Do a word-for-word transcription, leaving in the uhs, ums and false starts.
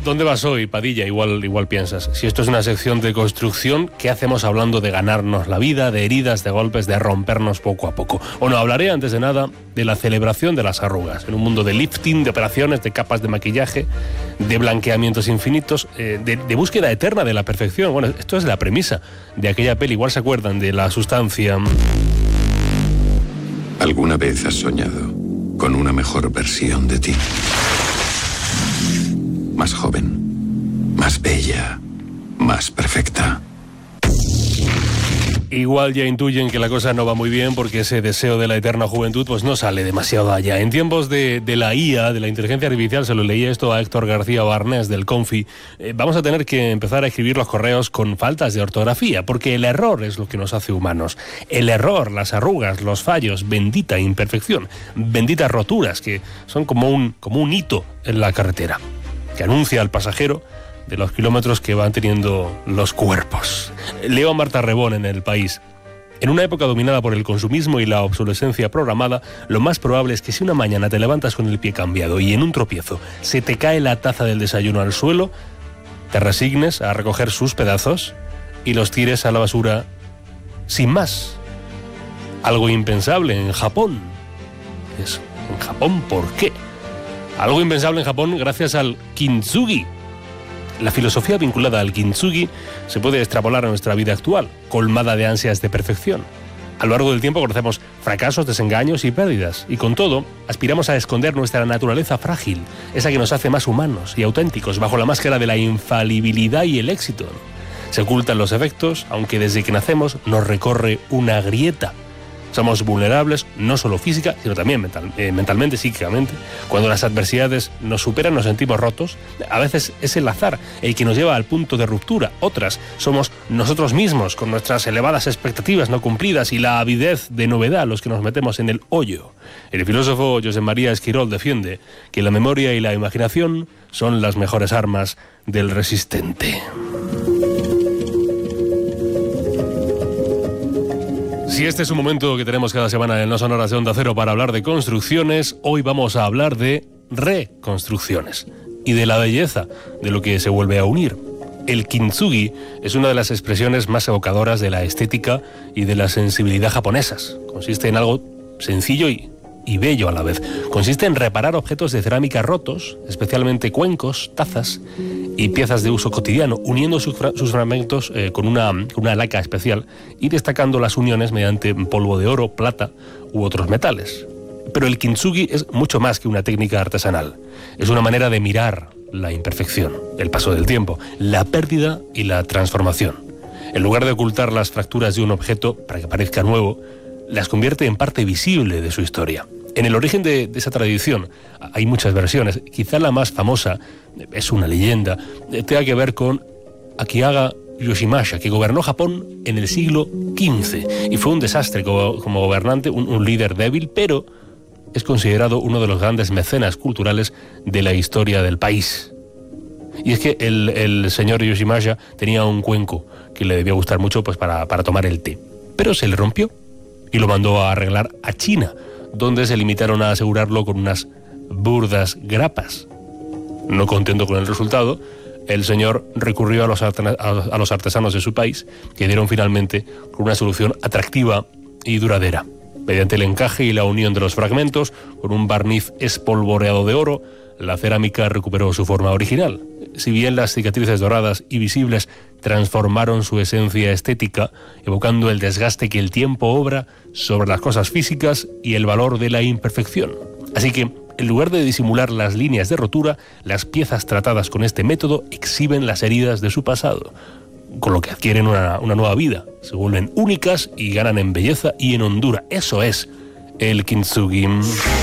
¿Dónde vas hoy, Padilla? Igual, igual piensas. Si esto es una sección de construcción, ¿qué hacemos hablando de ganarnos la vida, de heridas, de golpes, de rompernos poco a poco? Bueno, hablaré antes de nada de la celebración de las arrugas. En un mundo de lifting, de operaciones, de capas de maquillaje, de blanqueamientos infinitos, eh, de, de búsqueda eterna de la perfección. Bueno, esto es la premisa de aquella peli. Igual se acuerdan de La Sustancia. ¿Alguna vez has soñado con una mejor versión de ti? Más joven, más bella, más perfecta. Igual ya intuyen que la cosa no va muy bien porque ese deseo de la eterna juventud pues no sale demasiado allá. En tiempos de, de la I A, de la inteligencia artificial, se lo leí esto a Héctor García Barnés del Confi, eh, vamos a tener que empezar a escribir los correos con faltas de ortografía, porque el error es lo que nos hace humanos. El error, las arrugas, los fallos, bendita imperfección, benditas roturas que son como un, como un hito en la carretera, que anuncia al pasajero de los kilómetros que van teniendo los cuerpos. Leo a Marta Rebón en El País. En una época dominada por el consumismo y la obsolescencia programada, lo más probable es que si una mañana te levantas con el pie cambiado y en un tropiezo se te cae la taza del desayuno al suelo, te resignes a recoger sus pedazos y los tires a la basura sin más. Algo impensable en Japón. Es, ¿en Japón por qué? Algo impensable en Japón gracias al kintsugi. La filosofía vinculada al kintsugi se puede extrapolar a nuestra vida actual, colmada de ansias de perfección. A lo largo del tiempo conocemos fracasos, desengaños y pérdidas, y con todo aspiramos a esconder nuestra naturaleza frágil, esa que nos hace más humanos y auténticos, bajo la máscara de la infalibilidad y el éxito. Se ocultan los efectos, aunque desde que nacemos nos recorre una grieta. Somos vulnerables, no solo física, sino también mental, eh, mentalmente, psíquicamente. Cuando las adversidades nos superan, nos sentimos rotos. A veces es el azar el que nos lleva al punto de ruptura. Otras somos nosotros mismos, con nuestras elevadas expectativas no cumplidas y la avidez de novedad, los que nos metemos en el hoyo. El filósofo José María Esquirol defiende que la memoria y la imaginación son las mejores armas del resistente. Si este es un momento que tenemos cada semana en No Sonoras de Onda Cero para hablar de construcciones, hoy vamos a hablar de reconstrucciones y de la belleza de lo que se vuelve a unir. El kintsugi es una de las expresiones más evocadoras de la estética y de la sensibilidad japonesas. Consiste en algo sencillo y, y bello a la vez. Consiste en reparar objetos de cerámica rotos, especialmente cuencos, tazas y piezas de uso cotidiano, uniendo sus, fra- sus fragmentos eh, con una, una laca especial y destacando las uniones mediante polvo de oro, plata u otros metales. Pero el kintsugi es mucho más que una técnica artesanal. Es una manera de mirar la imperfección, el paso del tiempo, la pérdida y la transformación. En lugar de ocultar las fracturas de un objeto para que parezca nuevo, las convierte en parte visible de su historia. En el origen de, de esa tradición hay muchas versiones. Quizá la más famosa, es una leyenda, tenga que ver con Akihaga Yoshimasa, que gobernó Japón en el siglo quince y fue un desastre como, como gobernante, un, un líder débil, pero es considerado uno de los grandes mecenas culturales de la historia del país. Y es que el, el señor Yoshimasa tenía un cuenco que le debía gustar mucho pues, para, para tomar el té, pero se le rompió y lo mandó a arreglar a China, donde se limitaron a asegurarlo con unas burdas grapas. No contento con el resultado, el señor recurrió a los, arte- a los artesanos de su país, que dieron finalmente con una solución atractiva y duradera. Mediante el encaje y la unión de los fragmentos, con un barniz espolvoreado de oro, la cerámica recuperó su forma original. Si bien las cicatrices doradas y visibles transformaron su esencia estética, evocando el desgaste que el tiempo obra sobre las cosas físicas y el valor de la imperfección. Así que, en lugar de disimular las líneas de rotura, las piezas tratadas con este método exhiben las heridas de su pasado, con lo que adquieren una, una nueva vida, se vuelven únicas y ganan en belleza y en hondura. Eso es el kintsugi.